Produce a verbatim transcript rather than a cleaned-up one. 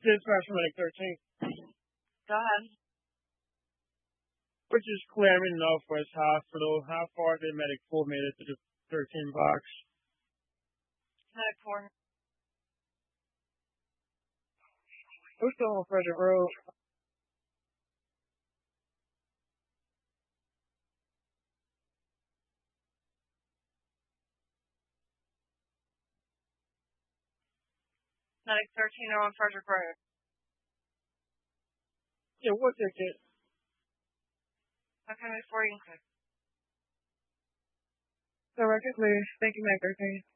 Dispatch from Medic thirteen. Go ahead. Which is Claremont Northwest Hospital. How far did Medic four made it to the thirteen box? Medic four. Who's still on Frederick Road? Medic thirteen are on Frederick Road. Yeah, what ticket? Okay, before you can click. Directly, please. Thank you, Medic thirteen.